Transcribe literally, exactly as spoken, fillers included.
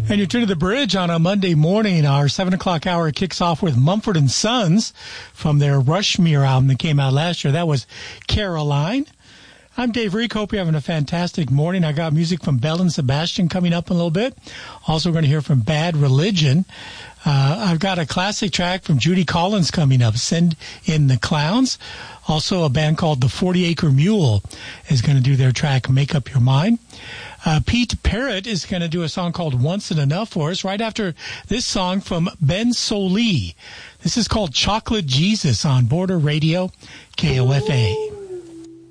And you're tuned to The Bridge on a Monday morning. Our seven o'clock hour kicks off with Mumford and Sons from their Rushmere album that came out last year. That was Caroline. I'm Dave Reek. Hope you're having a fantastic morning. I got music from Belle and Sebastian coming up in a little bit. Also, we're going to hear from Bad Religion. Uh, I've got a classic track from Judy Collins coming up, Send in the Clowns. Also, a band called the forty acre Mule is going to do their track, Make Up Your Mind. Uh, Pete Parrott is going to do a song called Once and Enough for us right after this song from Ben Sollee. This is called Chocolate Jesus on Border Radio, K O F A.